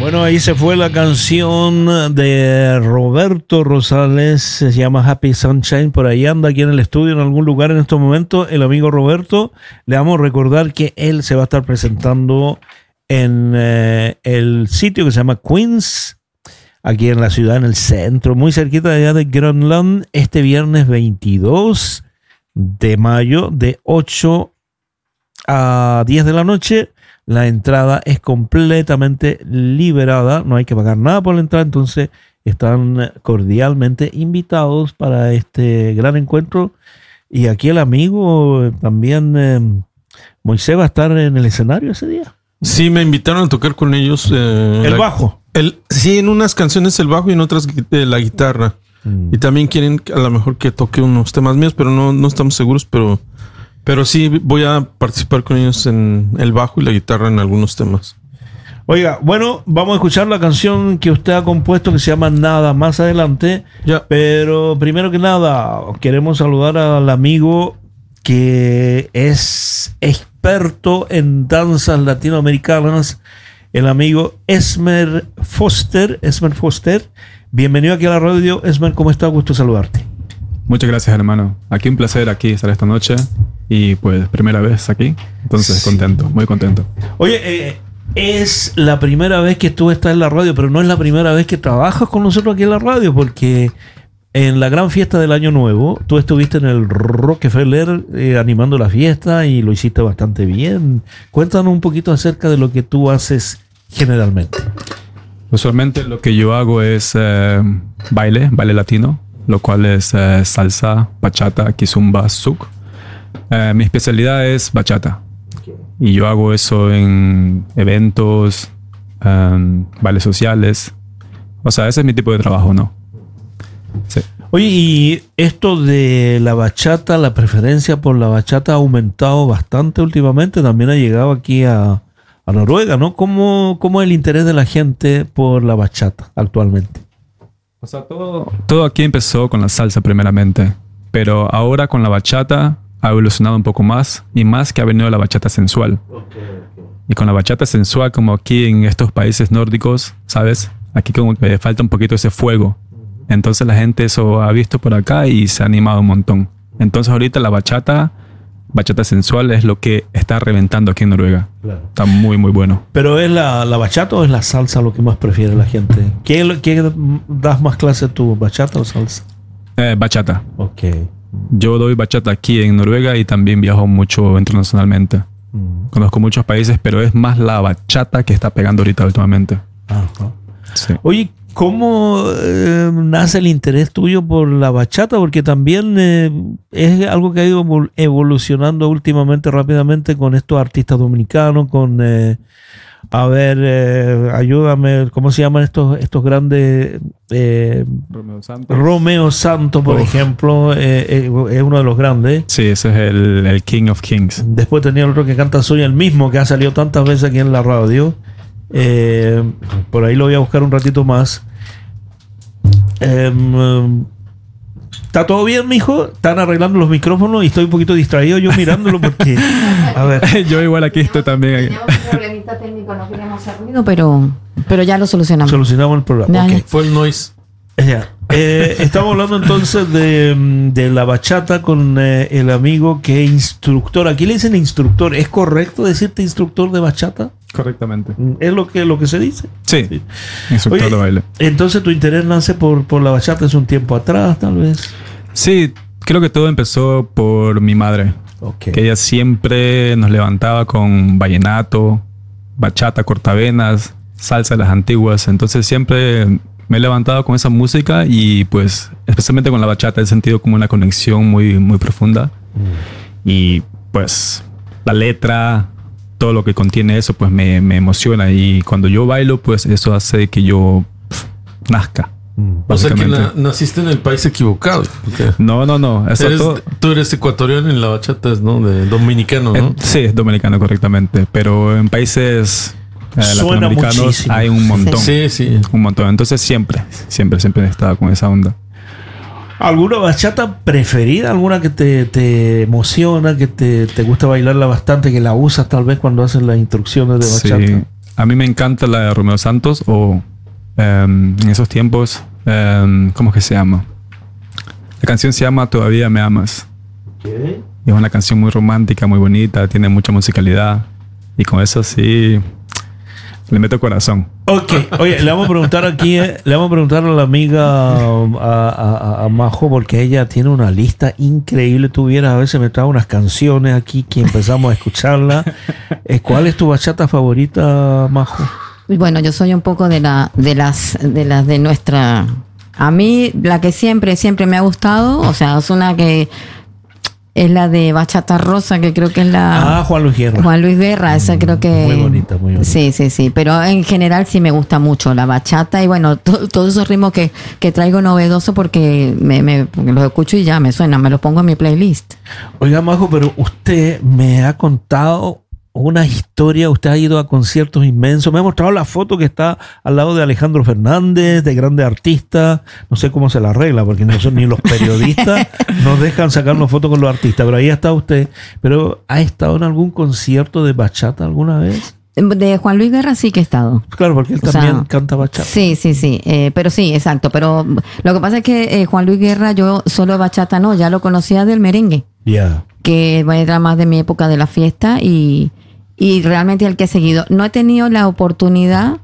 Bueno, ahí se fue la canción de Roberto Rosales, se llama Happy Sunshine, por ahí anda aquí en el estudio en algún lugar en estos momentos, el amigo Roberto. Le vamos a recordar que él se va a estar presentando en el sitio que se llama Queens, aquí en la ciudad, en el centro, muy cerquita de allá de Groenland, este viernes 22 de mayo, de 8 a 10 de la noche. La entrada es completamente liberada, no hay que pagar nada por la entrada, entonces están cordialmente invitados para este gran encuentro. Y aquí el amigo también, Moisés, va a estar en el escenario ese día. Sí, me invitaron a tocar con ellos. El bajo. Sí, en unas canciones el bajo y en otras la guitarra. Y también quieren a lo mejor que toque unos temas míos, pero no estamos seguros, pero sí voy a participar con ellos en el bajo y la guitarra en algunos temas. Oiga, bueno, vamos a escuchar la canción que usted ha compuesto que se llama Nada más adelante. Ya. Pero primero que nada, queremos saludar al amigo que es experto en danzas latinoamericanas, el amigo Esmer Foster. Bienvenido aquí a la radio. Esmer, ¿cómo está? Gusto saludarte. Muchas gracias, hermano. Aquí un placer estar esta noche y pues primera vez aquí, entonces sí. Contento, muy contento. Oye, es la primera vez que tú estás en la radio, pero no es la primera vez que trabajas con nosotros aquí en la radio, porque en la gran fiesta del Año Nuevo tú estuviste en el Rockefeller animando la fiesta y lo hiciste bastante bien. Cuéntanos un poquito acerca de lo que tú haces generalmente. Usualmente lo que yo hago es baile latino, lo cual es salsa, bachata, kizomba, zouk. Mi especialidad es bachata. Okay. Y yo hago eso en eventos, bailes sociales. O sea, ese es mi tipo de trabajo, ¿no? Sí. Oye, y esto de la bachata, la preferencia por la bachata ha aumentado bastante últimamente. También ha llegado aquí a Noruega, ¿no? ¿Cómo es el interés de la gente por la bachata actualmente? O sea, todo aquí empezó con la salsa primeramente, pero ahora con la bachata ha evolucionado un poco más y más que ha venido la bachata sensual. Okay. Y con la bachata sensual, como aquí en estos países nórdicos, ¿sabes? Aquí como que falta un poquito ese fuego. Entonces la gente eso ha visto por acá y se ha animado un montón. Entonces ahorita la bachata sensual es lo que está reventando aquí en Noruega. Claro. Está muy, muy bueno. ¿Pero es la bachata o es la salsa lo que más prefiere la gente? ¿Qué das más clase tú, bachata o salsa? Bachata. Ok. Yo doy bachata aquí en Noruega y también viajo mucho internacionalmente. Conozco muchos países, pero es más la bachata que está pegando ahorita últimamente. Ajá. Sí. Oye, ¿cómo nace el interés tuyo por la bachata? Porque también es algo que ha ido evolucionando últimamente rápidamente con estos artistas dominicanos, con, ayúdame, ¿cómo se llaman estos grandes? Romeo Santos, por ejemplo, es uno de los grandes. Sí, ese es el King of Kings. Después tenía otro que canta Soy el mismo, que ha salido tantas veces aquí en la radio. Por ahí lo voy a buscar un ratito más. ¿Está todo bien, mijo? Están arreglando los micrófonos y estoy un poquito distraído yo mirándolo porque... A ver. Yo igual aquí estoy también. Teníamos un problemita técnico, no queríamos hacer ruido, pero ya lo solucionamos. Solucionamos el problema. Okay. Fue el noise. Estamos hablando entonces de la bachata con el amigo que es instructor. Aquí le dicen instructor. ¿Es correcto decirte instructor de bachata? Correctamente. ¿Es lo que se dice? Sí. Instructor de baile. Entonces tu interés nace por la bachata hace un tiempo atrás, tal vez. Sí, creo que todo empezó por mi madre. Okay. Que ella siempre nos levantaba con vallenato, bachata, cortavenas, salsa de las antiguas. Entonces siempre me he levantado con esa música y pues especialmente con la bachata he sentido como una conexión muy, muy profunda. Y pues la letra, todo lo que contiene eso pues me emociona y cuando yo bailo pues eso hace que yo nazca. O sea que naciste en el país equivocado. No. Tú eres ecuatoriano en la bachata, ¿no? Dominicano, ¿no? Sí, dominicano correctamente, pero en países... latinoamericanos muchísimo. Hay un montón. Sí. Un montón. Entonces siempre he estado con esa onda. ¿Alguna bachata preferida? ¿Alguna que te emociona, que te gusta bailarla bastante, que la usas tal vez cuando haces las instrucciones de bachata? a mí me encanta la de Romeo Santos o en esos tiempos, ¿cómo es que se llama? La canción se llama Todavía me amas. ¿Qué? Es una canción muy romántica, muy bonita, tiene mucha musicalidad y con eso sí le meto corazón. Ok, oye, le vamos a preguntar aquí, le vamos a preguntar a la amiga a Majo, porque ella tiene una lista increíble. Tú vieras, a veces me trae unas canciones aquí que empezamos a escucharlas. ¿Cuál es tu bachata favorita, Majo? Bueno, yo soy un poco de las de nuestra. A mí, la que siempre me ha gustado, o sea, es una que es la de Bachata Rosa, que creo que es la... Juan Luis Guerra. Juan Luis Guerra, esa creo que... Muy bonita, muy bonita. Sí. Pero en general sí me gusta mucho la bachata y bueno, todos esos ritmos que traigo novedoso porque porque los escucho y ya me suenan, me los pongo en mi playlist. Oiga, Majo, pero usted me ha contado una historia, usted ha ido a conciertos inmensos, me ha mostrado la foto que está al lado de Alejandro Fernández, de grandes artistas, no sé cómo se la arregla, porque no son ni los periodistas nos dejan sacarnos fotos con los artistas, pero ahí está usted. Pero ¿ha estado en algún concierto de bachata alguna vez? De Juan Luis Guerra sí que he estado. Claro, porque él también canta bachata. Sí. Pero sí, exacto. Pero lo que pasa es que Juan Luis Guerra, yo solo bachata no, ya lo conocía del merengue. Ya. Que era más de mi época de la fiesta y realmente el que he seguido. No he tenido la oportunidad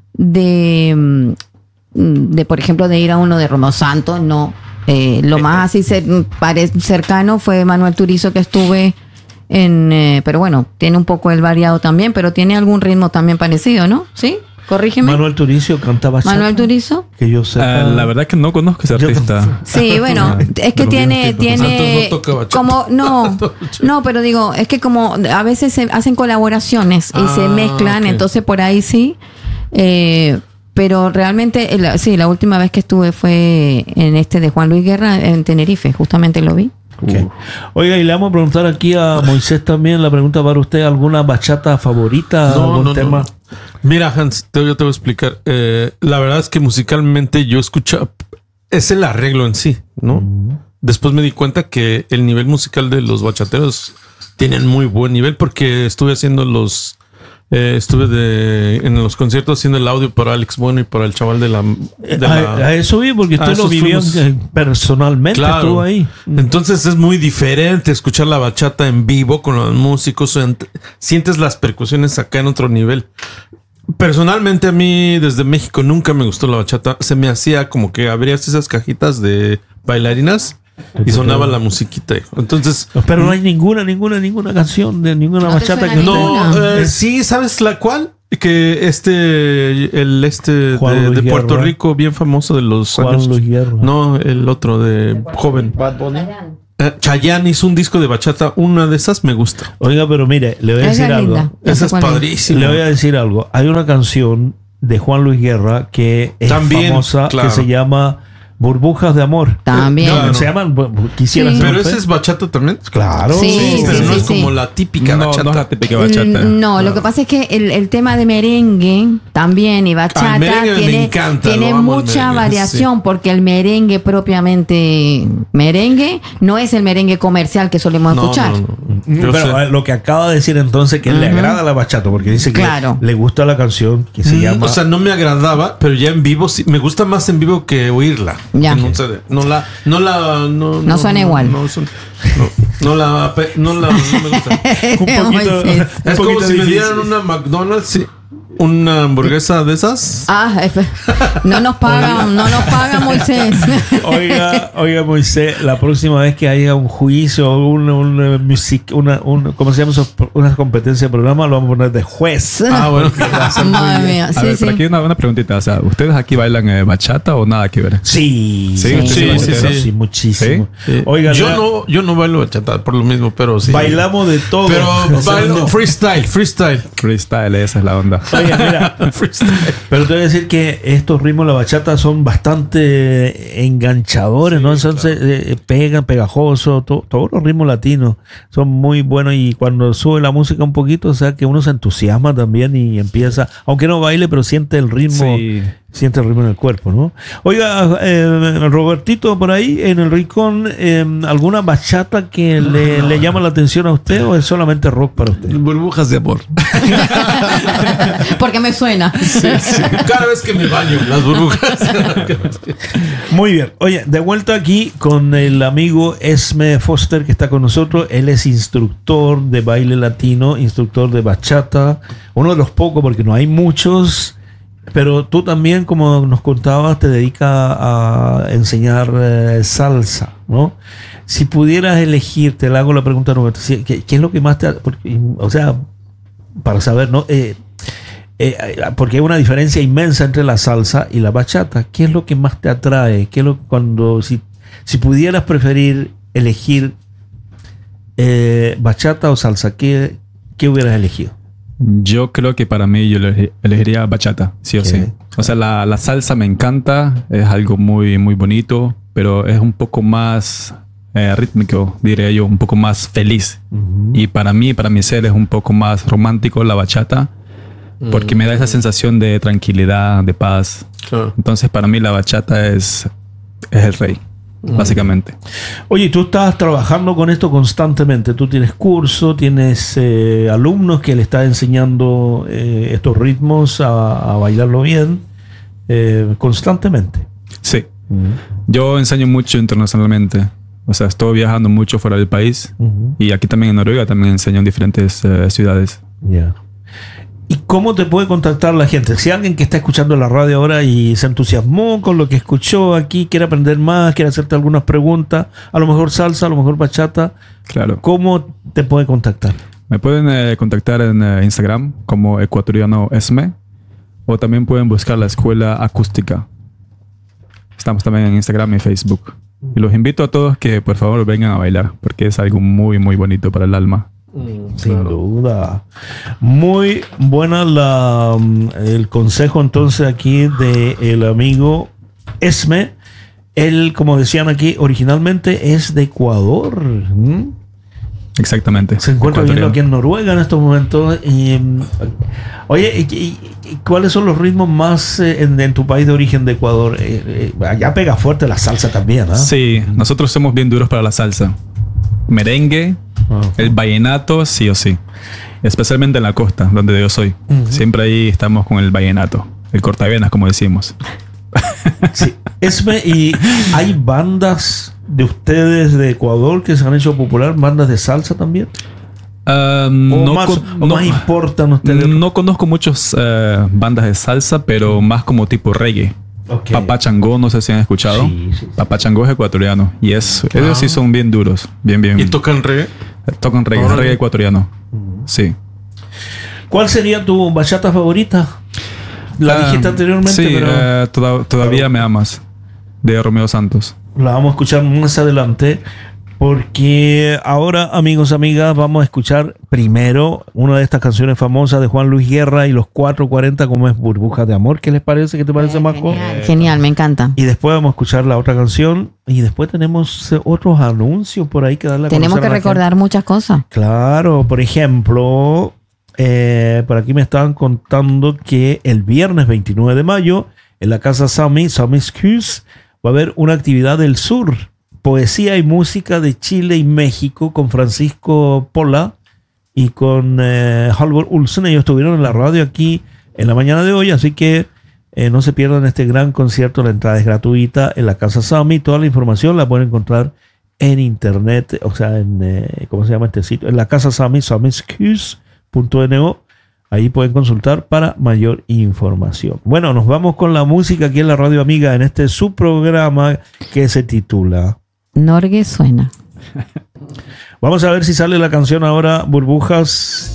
de por ejemplo, de ir a uno de Romeo Santos, no. Lo más así cercano fue Manuel Turizo, que estuve pero bueno, tiene un poco el variado también, pero tiene algún ritmo también parecido, ¿no? ¿Sí? Corrígeme. Manuel Turizo canta bachata. Manuel Turizo. Que yo sepa. La verdad que no conozco ese artista. Sí, bueno, es que tiene no toca bachata. como no, pero digo, es que como a veces se hacen colaboraciones y se mezclan, okay. Entonces por ahí sí. Pero realmente la última vez que estuve fue en de Juan Luis Guerra en Tenerife, justamente lo vi. Okay. Oiga, y le vamos a preguntar aquí a Moisés también, la pregunta para usted, ¿alguna bachata favorita? ¿Algún tema? No. Mira, Hans, yo te voy a explicar. La verdad es que musicalmente yo escucho, es el arreglo en sí, ¿no? Después me di cuenta que el nivel musical de los bachateros tienen muy buen nivel, porque estuve haciendo en los conciertos haciendo el audio para Alex Bueno y para el chaval de la a eso vi, porque usted lo vivió personalmente, claro. Estuvo ahí. Entonces es muy diferente escuchar la bachata en vivo con los músicos, sientes las percusiones acá en otro nivel. Personalmente a mí desde México nunca me gustó la bachata, se me hacía como que abrías esas cajitas de bailarinas y sonaba la musiquita. Entonces, pero no hay ninguna canción de ninguna bachata que sí, ¿sabes la cual? Que de Puerto Rico, bien famoso de los años. Luis Guerra. No, el otro de joven. Bad Bunny. Chayanne hizo un disco de bachata, una de esas me gusta. Oiga, pero mire, le voy a decir algo. Esa es padrísima. Le voy a decir algo. Hay una canción de Juan Luis Guerra que es también famosa, claro, que se llama Burbujas de Amor. También. Claro. Se llaman Quisiera sí. ser. Pero ese es bachata también. Claro. Sí, pero no es como la típica bachata. No es la típica bachata. No, lo que pasa es que el tema de merengue también y bachata tiene mucha variación, porque el merengue propiamente merengue no es el merengue comercial que solemos escuchar. Pero lo que acaba de decir entonces que le agrada la bachata, porque dice que le gusta la canción que se llama. O sea, no me agradaba, pero ya en vivo sí, me gusta más en vivo que oírla. Ya. No suena igual. No me gusta. Un poquito Es como si me dieran una McDonald's, sí, una hamburguesa de esas. No nos pagan Moisés. Oiga, Moisés, la próxima vez que haya un juicio o ¿cómo se llama eso? Una competencia de programa, lo vamos a poner de juez. Bueno. Madre mía. A ver, pero aquí una preguntita. O sea, ¿ustedes aquí bailan bachata o nada que ver? Sí, muchísimo. Sí. Oiga, yo no bailo bachata por lo mismo, pero sí. Bailamos de todo. Pero bailo freestyle. Freestyle, esa es la onda. Oye, mira, pero te voy a decir que estos ritmos de la bachata son bastante enganchadores, ¿no? Entonces pegan, pegajosos, todos los ritmos latinos son muy buenos, y cuando sube la música un poquito, o sea que uno se entusiasma también y empieza, aunque no baile, pero siente el ritmo. Siente el ritmo en el cuerpo, ¿no? Oiga, Robertito, por ahí en el rincón, ¿alguna bachata que le llama la atención a usted o es solamente rock para usted? Burbujas de amor. Porque me suena. Sí. Cada vez que me baño, las burbujas. Muy bien. Oye, de vuelta aquí con el amigo Esme Foster que está con nosotros. Él es instructor de baile latino, instructor de bachata. Uno de los pocos porque no hay muchos. Pero tú también, como nos contabas, te dedicas a enseñar salsa, ¿no? Si pudieras elegir, te le hago la pregunta, Roberto, ¿qué es lo que más te... o sea, para saber, ¿no? Porque hay una diferencia inmensa entre la salsa y la bachata. ¿Qué es lo que más te atrae? ¿Qué es lo si pudieras preferir elegir bachata o salsa, ¿qué hubieras elegido? Yo creo que para mí yo elegiría bachata, sí o sí. O sea, la salsa me encanta, es algo muy, muy bonito, pero es un poco más rítmico, diría yo, un poco más feliz. Y para mi ser, es un poco más romántico la bachata, porque me da esa sensación de tranquilidad, de paz. Claro. Entonces, para mí la bachata es el rey. Básicamente. Oye, tú estás trabajando con esto constantemente. Tú tienes curso, tienes alumnos que le estás enseñando estos ritmos a bailarlo bien constantemente. Sí. Yo enseño mucho internacionalmente. O sea, estoy viajando mucho fuera del país. Y aquí también en Noruega también enseño en diferentes ciudades. Ya. ¿Y cómo te puede contactar la gente? Si alguien que está escuchando la radio ahora y se entusiasmó con lo que escuchó aquí, quiere aprender más, quiere hacerte algunas preguntas, a lo mejor salsa, a lo mejor bachata, claro. ¿Cómo te puede contactar? Me pueden contactar en Instagram como Ecuatoriano Esme, o también pueden buscar la escuela acústica. Estamos también en Instagram y Facebook. Y los invito a todos que por favor vengan a bailar, porque es algo muy, muy bonito para el alma. Sin duda. Muy buena el consejo entonces aquí del amigo Esme. Él, como decían aquí, originalmente es de Ecuador. Exactamente. Se encuentra viviendo aquí en Noruega en estos momentos. Oye, ¿y cuáles son los ritmos más en tu país de origen de Ecuador? Allá pega fuerte la salsa también, ¿no? Sí, nosotros somos bien duros para la salsa. Merengue, el vallenato, sí o sí. Especialmente en la costa, donde yo soy. Siempre ahí estamos con el vallenato. El cortavenas, como decimos. Sí. Esme, ¿y hay bandas de ustedes de Ecuador que se han hecho popular? ¿Bandas de salsa también? ¿Más importan ustedes? No conozco muchas bandas de salsa, pero más como tipo reggae. Okay. Papá Changó, no sé si han escuchado. Sí. Papá Changó es ecuatoriano. Y ellos sí son bien duros. Bien. ¿Y tocan reggae? Tocan reggae, reggae ecuatoriano. Sí. ¿Cuál sería tu bachata favorita? La dijiste anteriormente, sí, pero... todavía me amas, de Romeo Santos. La vamos a escuchar más adelante, porque ahora, amigos, amigas, vamos a escuchar primero una de estas canciones famosas de Juan Luis Guerra y los 440, como es Burbujas de Amor. ¿Qué les parece? ¿Qué te parece, Marco? Genial, me encanta. Y después vamos a escuchar la otra canción y después tenemos otros anuncios por ahí que darle a conocer. Tenemos que recordar muchas cosas. Claro, por ejemplo... por aquí me estaban contando que el viernes 29 de mayo en la casa Sammy's Cuse va a haber una actividad del sur, poesía y música de Chile y México con Francisco Pola y con Halvor Olsen. Ellos estuvieron en la radio aquí en la mañana de hoy, así que no se pierdan este gran concierto. La entrada es gratuita en la casa Sammy. Toda la información la pueden encontrar en internet, o sea, en ¿cómo se llama este sitio? En la casa Sammy, Sammy'sCuse.no. Ahí pueden consultar para mayor información. Bueno, nos vamos con la música aquí en la Radio Amiga en este subprograma que se titula Norge Suena. Vamos a ver si sale la canción ahora, Burbujas